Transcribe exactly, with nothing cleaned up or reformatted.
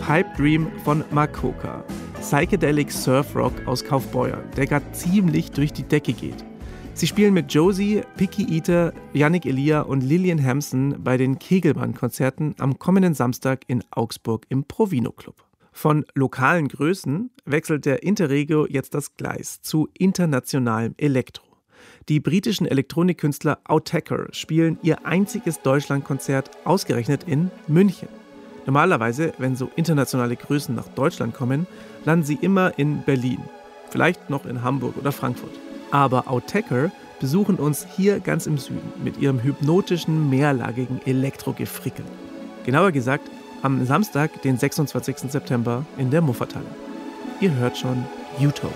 Pipe Dream von Makoka. Psychedelic Surf Rock aus Kaufbeuern, der gerade ziemlich durch die Decke geht. Sie spielen mit Josie, Picky Eater, Yannick Elia und Lillian Hampson bei den Kegelbahn-Konzerten am kommenden Samstag in Augsburg im Provino Club. Von lokalen Größen wechselt der Interregio jetzt das Gleis zu internationalem Elektro. Die britischen Elektronikkünstler Autechre spielen ihr einziges Deutschlandkonzert ausgerechnet in München. Normalerweise, wenn so internationale Größen nach Deutschland kommen, landen sie immer in Berlin, vielleicht noch in Hamburg oder Frankfurt. Aber Autechre besuchen uns hier ganz im Süden mit ihrem hypnotischen, mehrlagigen Elektrogefrickel. Genauer gesagt, am Samstag, den sechsundzwanzigsten September in der Muffathalle. Ihr hört schon Utopia.